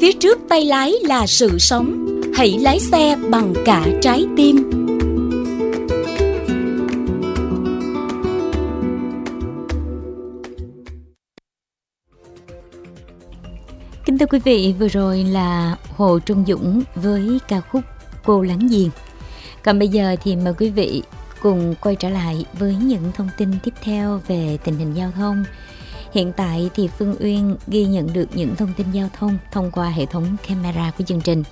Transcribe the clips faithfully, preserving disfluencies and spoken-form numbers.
Phía trước tay lái là sự sống. Hãy lái xe bằng cả trái tim. Kính thưa quý vị, vừa rồi là Hồ Trung Dũng với ca khúc Cô Láng Giềng. Còn bây giờ thì mời quý vị cùng quay trở lại với những thông tin tiếp theo về tình hình giao thông. Hiện tại thì Phương Uyên ghi nhận được những thông tin giao thông thông qua hệ thống camera của chương trình.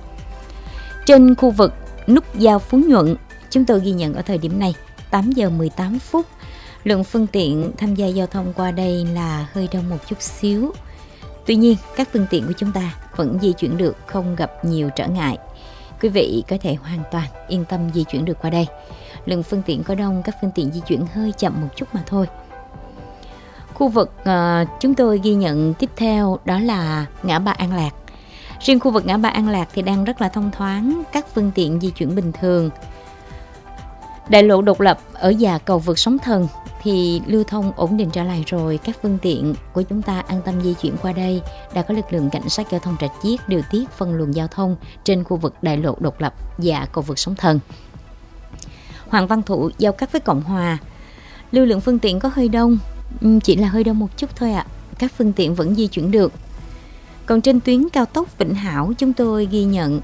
Trên khu vực nút giao Phú Nhuận, chúng tôi ghi nhận ở thời điểm này tám giờ mười tám phút, lượng phương tiện tham gia giao thông qua đây là hơi đông một chút xíu. Tuy nhiên, các phương tiện của chúng ta vẫn di chuyển được, không gặp nhiều trở ngại. Quý vị có thể hoàn toàn yên tâm di chuyển được qua đây. Lượng phương tiện có đông, các phương tiện di chuyển hơi chậm một chút mà thôi. Khu vực uh, chúng tôi ghi nhận tiếp theo đó là ngã ba An Lạc. Riêng khu vực ngã ba An Lạc thì đang rất là thông thoáng, các phương tiện di chuyển bình thường. Đại lộ Độc Lập ở già cầu vượt Sóng Thần thì lưu thông ổn định trở lại rồi. Các phương tiện của chúng ta an tâm di chuyển qua đây. Đã có lực lượng cảnh sát giao thông Rạch Chiếc điều tiết phân luồng giao thông trên khu vực đại lộ Độc Lập và cầu vượt Sóng Thần. Hoàng Văn Thụ giao cắt với Cộng Hòa, lưu lượng phương tiện có hơi đông, chỉ là hơi đông một chút thôi ạ. À. Các phương tiện vẫn di chuyển được. Còn trên tuyến cao tốc Vĩnh Hảo, chúng tôi ghi nhận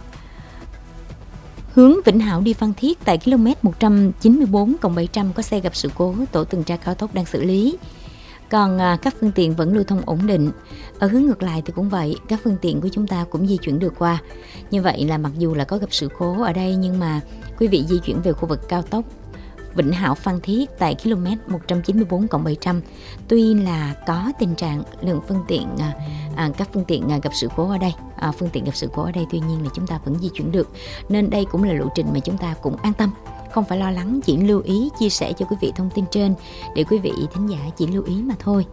hướng Vĩnh Hảo đi Phan Thiết tại km một trăm chín mươi bốn cộng bảy trăm có xe gặp sự cố, tổ tuần tra cao tốc đang xử lý. Còn à, các phương tiện vẫn lưu thông ổn định. Ở hướng ngược lại thì cũng vậy, các phương tiện của chúng ta cũng di chuyển được qua. Như vậy là mặc dù là có gặp sự cố ở đây, nhưng mà quý vị di chuyển về khu vực cao tốc Vĩnh Hảo Phan Thiết tại km một trăm chín mươi bốn cộng bảy trăm, tuy là có tình trạng lượng phương tiện à, à, các phương tiện à, gặp sự cố ở đây, à, phương tiện gặp sự cố ở đây, tuy nhiên là chúng ta vẫn di chuyển được, nên đây cũng là lộ trình mà chúng ta cũng an tâm, không phải lo lắng, chỉ lưu ý chia sẻ cho quý vị thông tin trên để quý vị thính giả chỉ lưu ý mà thôi.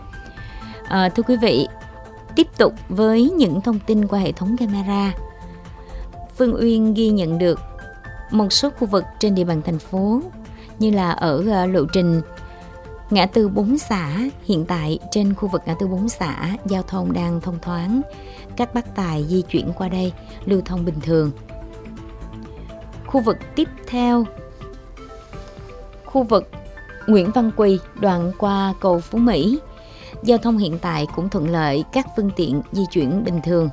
À, thưa quý vị, tiếp tục với những thông tin qua hệ thống camera, Phương Uyên ghi nhận được một số khu vực trên địa bàn thành phố như là ở lộ trình ngã tư Bốn Xã. Hiện tại trên khu vực ngã tư Bốn Xã, giao thông đang thông thoáng, các bác tài di chuyển qua đây lưu thông bình thường. Khu vực tiếp theo, khu vực Nguyễn Văn Quỳ đoạn qua cầu Phú Mỹ, giao thông hiện tại cũng thuận lợi, các phương tiện di chuyển bình thường.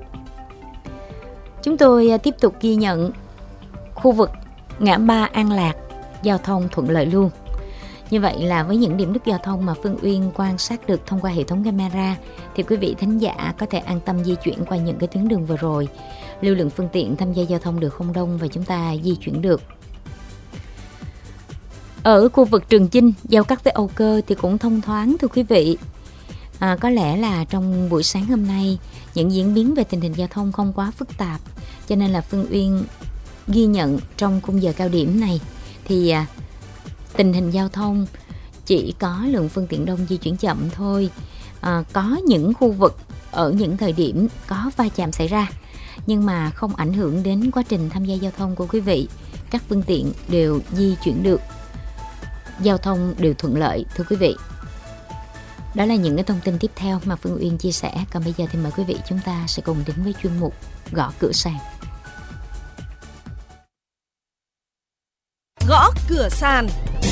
Chúng tôi tiếp tục ghi nhận khu vực ngã ba An Lạc, giao thông thuận lợi luôn. Như vậy là với những điểm nút giao thông mà Phương Uyên quan sát được thông qua hệ thống camera thì quý vị thính giả có thể an tâm di chuyển qua những cái tuyến đường vừa rồi. Lưu lượng phương tiện tham gia giao thông được không đông và chúng ta di chuyển được. Ở khu vực Trường Chinh, giao cắt với Âu Cơ thì cũng thông thoáng thưa quý vị. À, có lẽ là trong buổi sáng hôm nay những diễn biến về tình hình giao thông không quá phức tạp, cho nên là Phương Uyên ghi nhận trong khung giờ cao điểm này thì à, tình hình giao thông chỉ có lượng phương tiện đông di chuyển chậm thôi. À, có những khu vực ở những thời điểm có va chạm xảy ra, nhưng mà không ảnh hưởng đến quá trình tham gia giao thông của quý vị. Các phương tiện đều di chuyển được, giao thông đều thuận lợi thưa quý vị. Đó là những cái thông tin tiếp theo mà Phương Uyên chia sẻ. Còn bây giờ thì mời quý vị chúng ta sẽ cùng đến với chuyên mục Gõ Cửa Sàn. Gõ cửa sàn.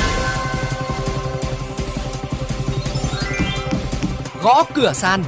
Gõ cửa sàn.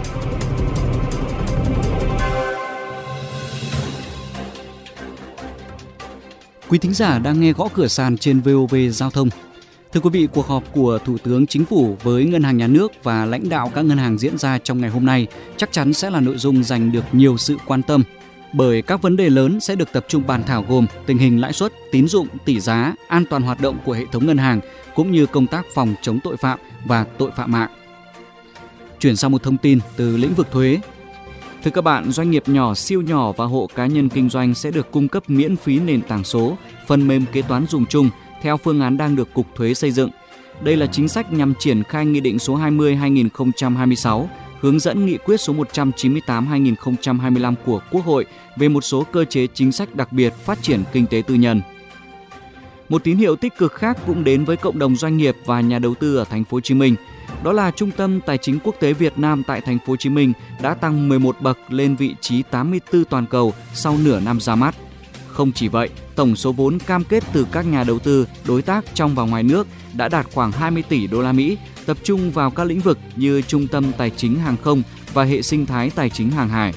Quý thính giả đang nghe Gõ Cửa Sàn trên vê o vê Giao thông. Thưa quý vị, cuộc họp của Thủ tướng Chính phủ với Ngân hàng Nhà nước và lãnh đạo các ngân hàng diễn ra trong ngày hôm nay chắc chắn sẽ là nội dung giành được nhiều sự quan tâm, bởi các vấn đề lớn sẽ được tập trung bàn thảo gồm tình hình lãi suất, tín dụng, tỷ giá, an toàn hoạt động của hệ thống ngân hàng cũng như công tác phòng chống tội phạm và tội phạm mạng. Chuyển sang một thông tin từ lĩnh vực thuế. Thưa các bạn, doanh nghiệp nhỏ, siêu nhỏ và hộ cá nhân kinh doanh sẽ được cung cấp miễn phí nền tảng số, phần mềm kế toán dùng chung theo phương án đang được Cục Thuế xây dựng. Đây là chính sách nhằm triển khai Nghị định số hai mươi trên hai nghìn không trăm hai mươi sáu, hướng dẫn Nghị quyết số một trăm chín mươi tám trên hai nghìn không trăm hai mươi lăm của Quốc hội về một số cơ chế chính sách đặc biệt phát triển kinh tế tư nhân. Một tín hiệu tích cực khác cũng đến với cộng đồng doanh nghiệp và nhà đầu tư ở thành phố Hồ Chí Minh. Đó là Trung tâm Tài chính Quốc tế Việt Nam tại thành phố Hồ Chí Minh đã tăng mười một bậc lên vị trí tám mươi tư toàn cầu sau nửa năm ra mắt. Không chỉ vậy, tổng số vốn cam kết từ các nhà đầu tư, đối tác trong và ngoài nước đã đạt khoảng hai mươi tỷ đô la Mỹ, tập trung vào các lĩnh vực như trung tâm tài chính hàng không và hệ sinh thái tài chính hàng hải.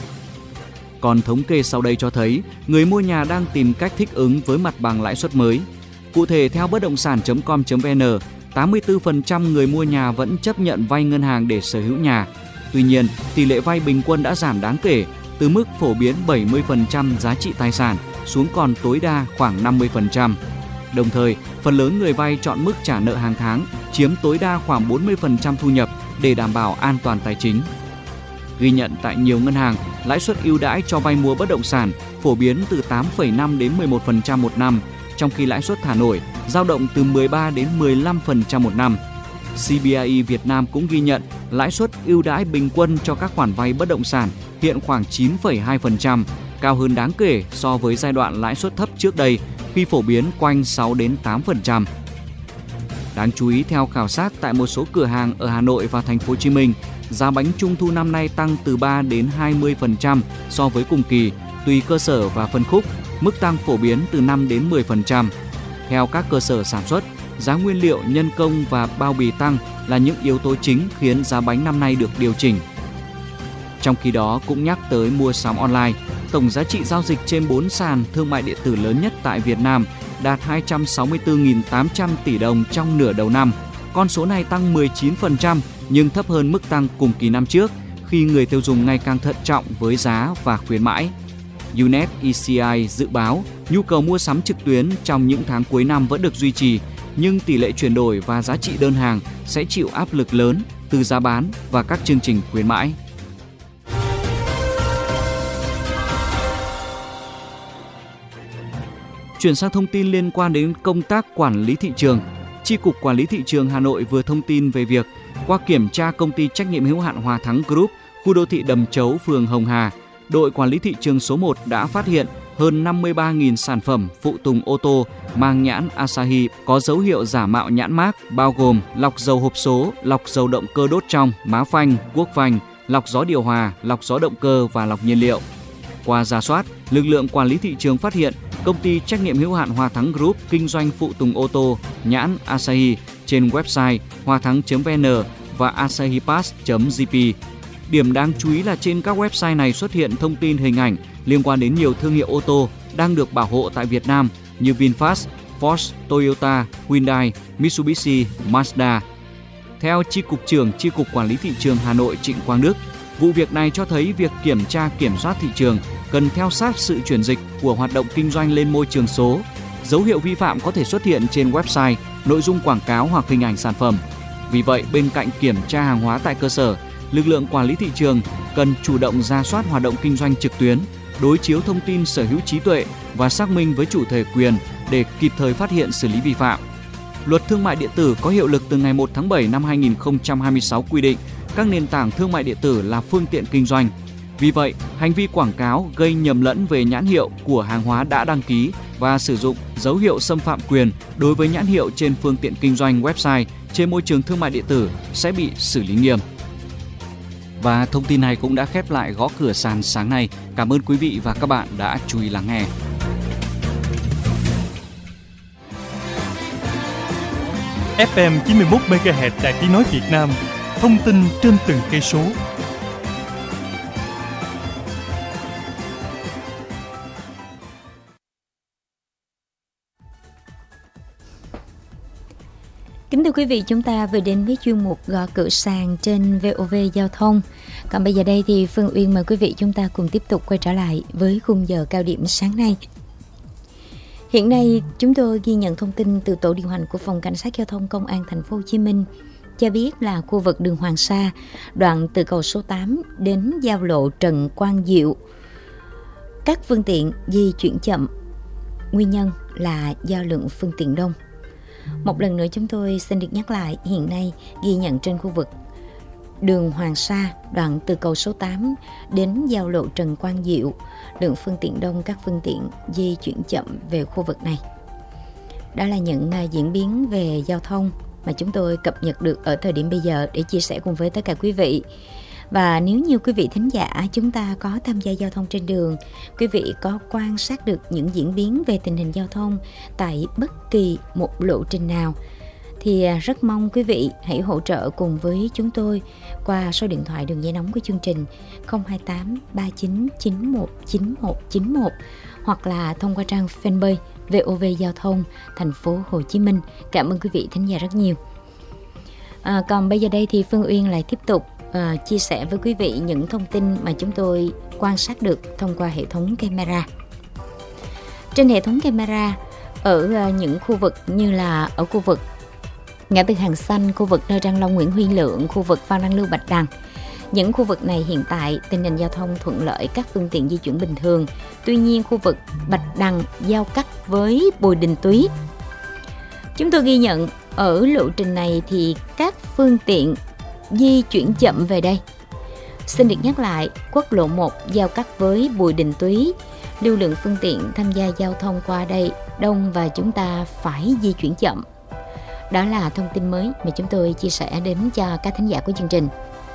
Còn thống kê sau đây cho thấy, người mua nhà đang tìm cách thích ứng với mặt bằng lãi suất mới. Cụ thể, theo bất động sản chấm com chấm vn, tám mươi tư phần trăm người mua nhà vẫn chấp nhận vay ngân hàng để sở hữu nhà. Tuy nhiên, tỷ lệ vay bình quân đã giảm đáng kể, từ mức phổ biến bảy mươi phần trăm giá trị tài sản xuống còn tối đa khoảng năm mươi phần trăm. Đồng thời, phần lớn người vay chọn mức trả nợ hàng tháng, chiếm tối đa khoảng bốn mươi phần trăm thu nhập để đảm bảo an toàn tài chính. Ghi nhận tại nhiều ngân hàng, lãi suất ưu đãi cho vay mua bất động sản phổ biến từ tám phẩy năm đến mười một phần trăm một năm, trong khi lãi suất thả nổi dao động từ mười ba đến mười lăm phần trăm một năm. xê bê i Việt Nam cũng ghi nhận lãi suất ưu đãi bình quân cho các khoản vay bất động sản hiện khoảng chín phẩy hai phần trăm, cao hơn đáng kể so với giai đoạn lãi suất thấp trước đây khi phổ biến quanh sáu đến tám phần trăm. Đáng chú ý, theo khảo sát tại một số cửa hàng ở Hà Nội và thành phố Hồ Chí Minh, giá bánh trung thu năm nay tăng từ ba đến hai mươi phần trăm so với cùng kỳ, tùy cơ sở và phân khúc, mức tăng phổ biến từ năm đến mười phần trăm. Theo các cơ sở sản xuất, giá nguyên liệu, nhân công và bao bì tăng là những yếu tố chính khiến giá bánh năm nay được điều chỉnh. Trong khi đó, cũng nhắc tới mua sắm online, tổng giá trị giao dịch trên bốn sàn thương mại điện tử lớn nhất tại Việt Nam đạt hai trăm sáu mươi tư nghìn tám trăm tỷ đồng trong nửa đầu năm. Con số này tăng mười chín phần trăm nhưng thấp hơn mức tăng cùng kỳ năm trước khi người tiêu dùng ngày càng thận trọng với giá và khuyến mãi. u net e xê i dự báo nhu cầu mua sắm trực tuyến trong những tháng cuối năm vẫn được duy trì, nhưng tỷ lệ chuyển đổi và giá trị đơn hàng sẽ chịu áp lực lớn từ giá bán và các chương trình khuyến mãi. Chuyển sang thông tin liên quan đến công tác quản lý thị trường. Chi cục Quản lý Thị trường Hà Nội vừa thông tin về việc qua kiểm tra công ty trách nhiệm hữu hạn Hòa Thắng Group, khu đô thị Đầm Chấu, phường Hồng Hà, đội quản lý thị trường số một đã phát hiện hơn năm mươi ba nghìn sản phẩm phụ tùng ô tô mang nhãn Asahi có dấu hiệu giả mạo nhãn mác, bao gồm lọc dầu hộp số, lọc dầu động cơ đốt trong, má phanh, guốc phanh, lọc gió điều hòa, lọc gió động cơ và lọc nhiên liệu. Qua rà soát, lực lượng quản lý thị trường phát hiện công ty trách nhiệm hữu hạn Hòa Thắng Group kinh doanh phụ tùng ô tô nhãn Asahi trên website hoa thắng chấm vn và asahipass chấm gi pê. Điểm đáng chú ý là trên các website này xuất hiện thông tin hình ảnh liên quan đến nhiều thương hiệu ô tô đang được bảo hộ tại Việt Nam như VinFast, Ford, Toyota, Hyundai, Mitsubishi, Mazda. Theo Chi cục trưởng Chi cục Quản lý Thị trường Hà Nội Trịnh Quang Đức, vụ việc này cho thấy việc kiểm tra kiểm soát thị trường cần theo sát sự chuyển dịch của hoạt động kinh doanh lên môi trường số. Dấu hiệu vi phạm có thể xuất hiện trên website, nội dung quảng cáo hoặc hình ảnh sản phẩm. Vì vậy, bên cạnh kiểm tra hàng hóa tại cơ sở, lực lượng quản lý thị trường cần chủ động rà soát hoạt động kinh doanh trực tuyến, đối chiếu thông tin sở hữu trí tuệ và xác minh với chủ thể quyền để kịp thời phát hiện xử lý vi phạm. Luật Thương mại điện tử có hiệu lực từ ngày một tháng bảy năm hai nghìn không trăm hai mươi sáu quy định các nền tảng thương mại điện tử là phương tiện kinh doanh. Vì vậy, hành vi quảng cáo gây nhầm lẫn về nhãn hiệu của hàng hóa đã đăng ký và sử dụng dấu hiệu xâm phạm quyền đối với nhãn hiệu trên phương tiện kinh doanh website trên môi trường thương mại điện tử sẽ bị xử lý nghiêm. Và thông tin này cũng đã khép lại Gõ Cửa Sàn sáng nay. Cảm ơn quý vị và các bạn đã chú ý lắng nghe. ép em chín mươi mốt mê ga héc Đài Tiếng nói Việt Nam, thông tin trên từng cây số. Kính thưa quý vị, chúng ta vừa đến với chuyên mục Gõ Cửa Sàn trên vê o vê Giao thông. Còn bây giờ đây thì Phương Uyên mời quý vị chúng ta cùng tiếp tục quay trở lại với khung giờ cao điểm sáng nay. Hiện nay, chúng tôi ghi nhận thông tin từ tổ điều hành của Phòng Cảnh sát Giao thông Công an Thành phố Hồ Chí Minh cho biết là khu vực đường Hoàng Sa, đoạn từ cầu số tám đến giao lộ Trần Quang Diệu, các phương tiện di chuyển chậm. Nguyên nhân là do lượng phương tiện đông. Một lần nữa chúng tôi xin được nhắc lại, hiện nay ghi nhận trên khu vực đường Hoàng Sa, đoạn từ cầu số tám đến giao lộ Trần Quang Diệu, lượng phương tiện đông, các phương tiện di chuyển chậm về khu vực này. Đó là những diễn biến về giao thông mà chúng tôi cập nhật được ở thời điểm bây giờ để chia sẻ cùng với tất cả quý vị. Và nếu như quý vị thính giả chúng ta có tham gia giao thông trên đường, quý vị có quan sát được những diễn biến về tình hình giao thông tại bất kỳ một lộ trình nào, thì rất mong quý vị hãy hỗ trợ cùng với chúng tôi qua số điện thoại đường dây nóng của chương trình không hai tám ba chín chín một chín một chín một hoặc là thông qua trang fanpage vê o vê Giao thông Thành phố Hồ Chí Minh. Cảm ơn quý vị thính giả rất nhiều. À, còn bây giờ đây thì Phương Uyên lại tiếp tục à, chia sẻ với quý vị những thông tin mà chúng tôi quan sát được thông qua hệ thống camera. Trên hệ thống camera ở à, những khu vực như là ở khu vực ngã tư Hàng Xanh, khu vực nơi Trang Long Nguyễn Huy Lượng, khu vực Phan Đăng Lưu Bạch Đằng. Những khu vực này hiện tại tình hình giao thông thuận lợi, các phương tiện di chuyển bình thường. Tuy nhiên khu vực Bạch Đằng giao cắt với Bùi Đình Túy, chúng tôi ghi nhận ở lộ trình này thì các phương tiện di chuyển chậm về đây. Xin được nhắc lại, quốc lộ một giao cắt với Bùi Đình Túy, lưu lượng phương tiện tham gia giao thông qua đây đông và chúng ta phải di chuyển chậm. Đó là thông tin mới mà chúng tôi chia sẻ đến cho các thính giả của chương trình.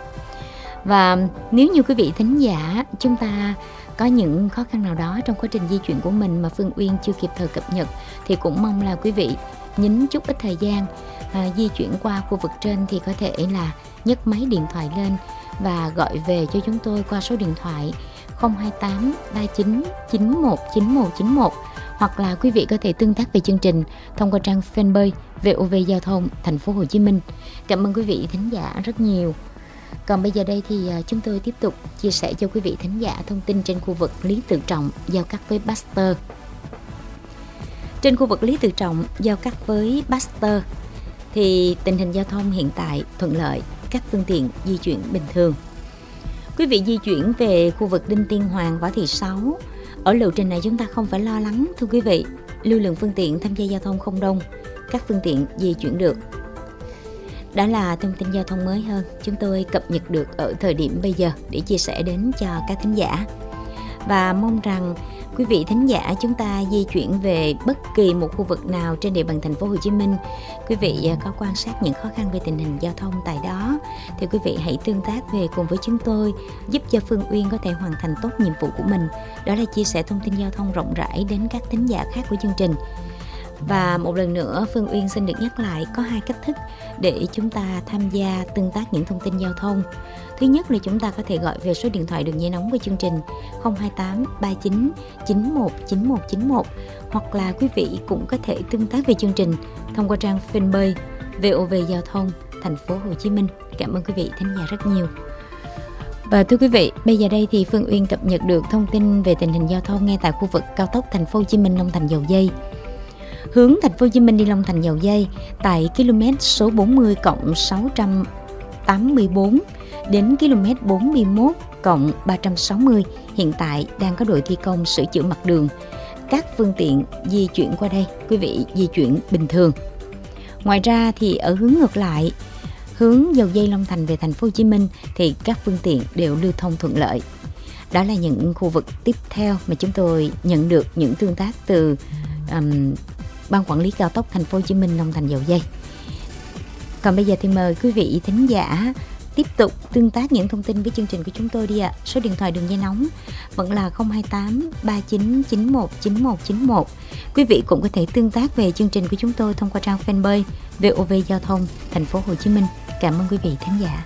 Và nếu như quý vị thính giả chúng ta có những khó khăn nào đó trong quá trình di chuyển của mình mà Phương Uyên chưa kịp thời cập nhật, thì cũng mong là quý vị nhín chút ít thời gian à, di chuyển qua khu vực trên thì có thể là nhấc máy điện thoại lên và gọi về cho chúng tôi qua số điện thoại không hai tám ba chín chín một chín một chín một, hoặc là quý vị có thể tương tác về chương trình thông qua trang fanpage vê o vê Giao thông Thành phố Hồ Chí Minh. Cảm ơn quý vị thính giả rất nhiều. Còn bây giờ đây thì chúng tôi tiếp tục chia sẻ cho quý vị thính giả thông tin trên khu vực Lý Tự Trọng giao cắt với Baxter. Trên khu vực Lý Tự Trọng giao cắt với Baxter thì tình hình giao thông hiện tại thuận lợi, các phương tiện di chuyển bình thường. Quý vị di chuyển về khu vực Đinh Tiên Hoàng, Võ Thị Sáu, ở lộ trình này chúng ta không phải lo lắng thưa quý vị, lưu lượng phương tiện tham gia giao thông không đông, các phương tiện di chuyển được. Đó là thông tin giao thông mới hơn chúng tôi cập nhật được ở thời điểm bây giờ để chia sẻ đến cho các thính giả. Và mong rằng quý vị thính giả chúng ta di chuyển về bất kỳ một khu vực nào trên địa bàn thành phố Hồ Chí Minh, quý vị có quan sát những khó khăn về tình hình giao thông tại đó thì quý vị hãy tương tác về cùng với chúng tôi, giúp cho Phương Uyên có thể hoàn thành tốt nhiệm vụ của mình, đó là chia sẻ thông tin giao thông rộng rãi đến các thính giả khác của chương trình. Và một lần nữa Phương Uyên xin được nhắc lại có hai cách thức để chúng ta tham gia tương tác những thông tin giao thông. Thứ nhất là chúng ta có thể gọi về số điện thoại đường dây nóng của chương trình không hai tám ba chín chín một chín một chín một, hoặc là quý vị cũng có thể tương tác về chương trình thông qua trang fanpage vê o vê Giao thông Thành phố Hồ Chí Minh. Cảm ơn quý vị thính giả rất nhiều. Và thưa quý vị, bây giờ đây thì Phương Uyên cập nhật được thông tin về tình hình giao thông ngay tại khu vực cao tốc Thành phố Hồ Chí Minh Long Thành Dầu Giây. Hướng Thành phố Hồ Chí Minh đi Long Thành Dầu Giây tại km số bốn mươi cộng sáu trăm tám mươi bốn đến km bốn mươi mốt cộng ba trăm sáu mươi hiện tại đang có đội thi công sửa chữa mặt đường. Các phương tiện di chuyển qua đây, quý vị di chuyển bình thường. Ngoài ra thì ở hướng ngược lại, hướng Dầu Giây Long Thành về Thành phố Hồ Chí Minh thì các phương tiện đều lưu thông thuận lợi. Đó là những khu vực tiếp theo mà chúng tôi nhận được những tương tác từ um, Ban Quản lý Cao tốc Thành phố Hồ Chí Minh Long Thành Dầu Giây. Còn bây giờ thì mời quý vị thính giả tiếp tục tương tác những thông tin với chương trình của chúng tôi đi ạ. Số điện thoại đường dây nóng vẫn là không hai tám ba chín chín một chín một chín một. Quý vị cũng có thể tương tác về chương trình của chúng tôi thông qua trang fanpage vê o vê Giao thông Thành phố Hồ Chí Minh. Cảm ơn quý vị thính giả.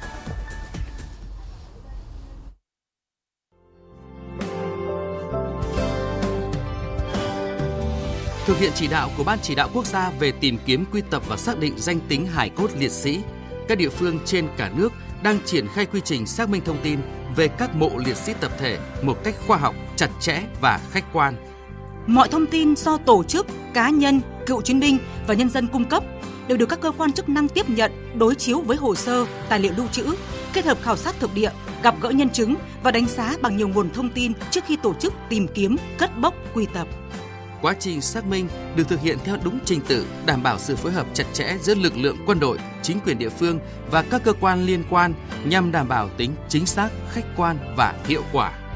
Thực hiện chỉ đạo của Ban Chỉ đạo Quốc gia về tìm kiếm, quy tập và xác định danh tính hài cốt liệt sĩ, các địa phương trên cả nước đang triển khai quy trình xác minh thông tin về các mộ liệt sĩ tập thể một cách khoa học, chặt chẽ và khách quan. Mọi thông tin do tổ chức, cá nhân, cựu chiến binh và nhân dân cung cấp đều được các cơ quan chức năng tiếp nhận, đối chiếu với hồ sơ, tài liệu lưu trữ, kết hợp khảo sát thực địa, gặp gỡ nhân chứng và đánh giá bằng nhiều nguồn thông tin trước khi tổ chức tìm kiếm, cất bốc, quy tập. Quá trình xác minh được thực hiện theo đúng trình tự, đảm bảo sự phối hợp chặt chẽ giữa lực lượng quân đội, chính quyền địa phương và các cơ quan liên quan nhằm đảm bảo tính chính xác, khách quan và hiệu quả.